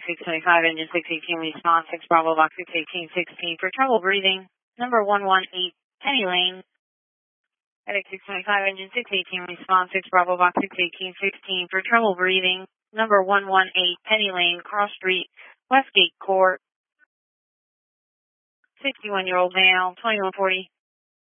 625, engine 618, response 6 Bravo, box 618, 16 for trouble breathing. Number 118, Penny Lane. FedEx 625, engine 618, response 6 Bravo, box 618, 16 for trouble breathing. Number 118, Penny Lane, Cross Street, Westgate Court. 61-year-old male, 2140.